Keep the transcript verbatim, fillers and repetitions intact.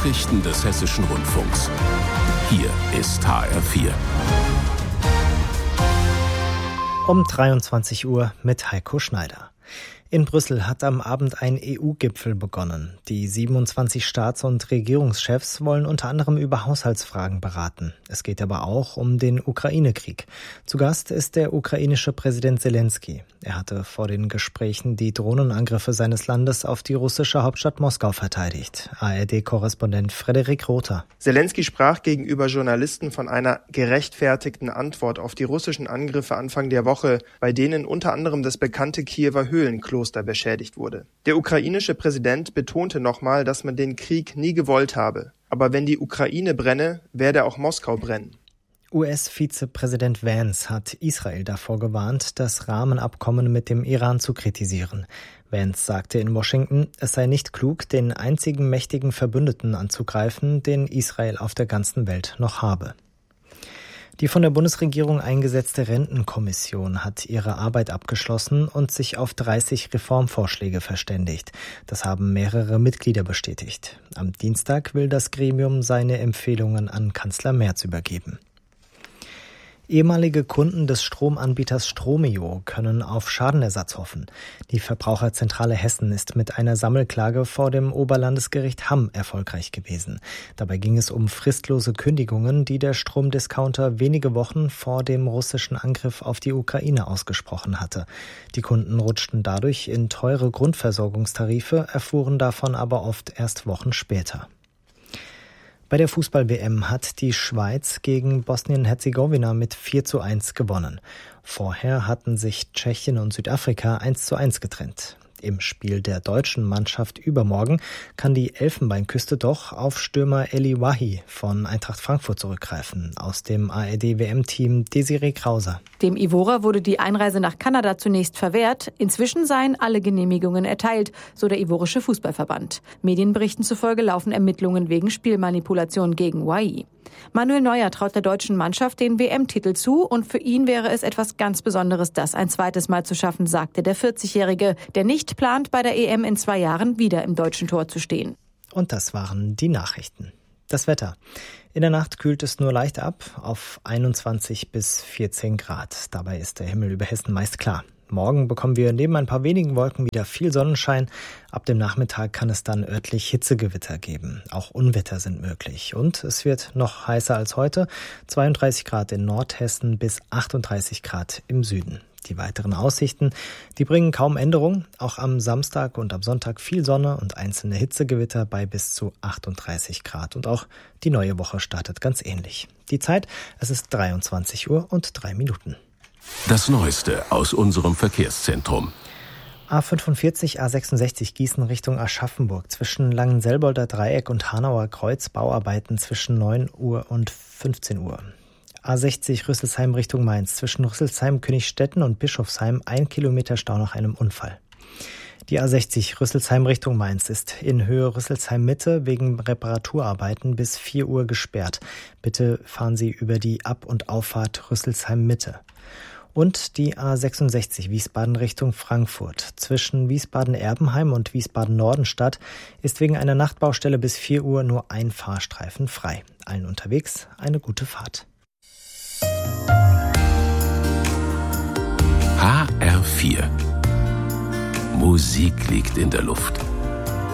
Nachrichten des Hessischen Rundfunks. Hier ist H R vier. Um dreiundzwanzig Uhr mit Heiko Schneider. In Brüssel hat am Abend ein E U-Gipfel begonnen. Die siebenundzwanzig Staats- und Regierungschefs wollen unter anderem über Haushaltsfragen beraten. Es geht aber auch um den Ukraine-Krieg. Zu Gast ist der ukrainische Präsident Selenskyj. Er hatte vor den Gesprächen die Drohnenangriffe seines Landes auf die russische Hauptstadt Moskau verteidigt. A R D-Korrespondent Frederik Rother. Selenskyj sprach gegenüber Journalisten von einer gerechtfertigten Antwort auf die russischen Angriffe Anfang der Woche, bei denen unter anderem das bekannte Kiewer Höhlenkloster beschädigt wurde. Der ukrainische Präsident betonte nochmal, dass man den Krieg nie gewollt habe. Aber wenn die Ukraine brenne, werde auch Moskau brennen. U S-Vizepräsident Vance hat Israel davor gewarnt, das Rahmenabkommen mit dem Iran zu kritisieren. Vance sagte in Washington, es sei nicht klug, den einzigen mächtigen Verbündeten anzugreifen, den Israel auf der ganzen Welt noch habe. Die von der Bundesregierung eingesetzte Rentenkommission hat ihre Arbeit abgeschlossen und sich auf dreißig Reformvorschläge verständigt. Das haben mehrere Mitglieder bestätigt. Am Dienstag will das Gremium seine Empfehlungen an Kanzler Merz übergeben. Ehemalige Kunden des Stromanbieters Stromio können auf Schadenersatz hoffen. Die Verbraucherzentrale Hessen ist mit einer Sammelklage vor dem Oberlandesgericht Hamm erfolgreich gewesen. Dabei ging es um fristlose Kündigungen, die der Stromdiscounter wenige Wochen vor dem russischen Angriff auf die Ukraine ausgesprochen hatte. Die Kunden rutschten dadurch in teure Grundversorgungstarife, erfuhren davon aber oft erst Wochen später. Bei der Fußball-W M hat die Schweiz gegen Bosnien-Herzegowina mit vier zu eins gewonnen. Vorher hatten sich Tschechien und Südafrika eins zu eins getrennt. Im Spiel der deutschen Mannschaft übermorgen kann die Elfenbeinküste doch auf Stürmer Eli Wahi von Eintracht Frankfurt zurückgreifen. Aus dem A R D-W M-Team Desiree Krauser. Dem Ivorer wurde die Einreise nach Kanada zunächst verwehrt. Inzwischen seien alle Genehmigungen erteilt, so der ivorische Fußballverband. Medienberichten zufolge laufen Ermittlungen wegen Spielmanipulation gegen Wahi. Manuel Neuer traut der deutschen Mannschaft den W M-Titel zu und für ihn wäre es etwas ganz Besonderes, das ein zweites Mal zu schaffen, sagte der vierzigjährige, der nicht plant, bei der E M in zwei Jahren wieder im deutschen Tor zu stehen. Und das waren die Nachrichten. Das Wetter. In der Nacht kühlt es nur leicht ab auf einundzwanzig bis vierzehn Grad. Dabei ist der Himmel über Hessen meist klar. Morgen bekommen wir neben ein paar wenigen Wolken wieder viel Sonnenschein. Ab dem Nachmittag kann es dann örtlich Hitzegewitter geben. Auch Unwetter sind möglich. Und es wird noch heißer als heute. zweiunddreißig Grad in Nordhessen bis achtunddreißig Grad im Süden. Die weiteren Aussichten, die bringen kaum Änderung. Auch am Samstag und am Sonntag viel Sonne und einzelne Hitzegewitter bei bis zu achtunddreißig Grad. Und auch die neue Woche startet ganz ähnlich. Die Zeit, es ist dreiundzwanzig Uhr und drei Minuten. Das Neueste aus unserem Verkehrszentrum. A fünfundvierzig, A sechsundsechzig Gießen Richtung Aschaffenburg. Zwischen Langenselbolder Dreieck und Hanauer Kreuz Bauarbeiten zwischen neun Uhr und fünfzehn Uhr. A sechzig Rüsselsheim Richtung Mainz. Zwischen Rüsselsheim, Königstetten und Bischofsheim ein Kilometer Stau nach einem Unfall. Die A sechzig Rüsselsheim Richtung Mainz ist in Höhe Rüsselsheim Mitte wegen Reparaturarbeiten bis vier Uhr gesperrt. Bitte fahren Sie über die Ab- und Auffahrt Rüsselsheim Mitte. Und die A sechsundsechzig Wiesbaden Richtung Frankfurt. Zwischen Wiesbaden-Erbenheim und Wiesbaden-Nordenstadt ist wegen einer Nachtbaustelle bis vier Uhr nur ein Fahrstreifen frei. Allen unterwegs eine gute Fahrt. H R vier. Musik liegt in der Luft.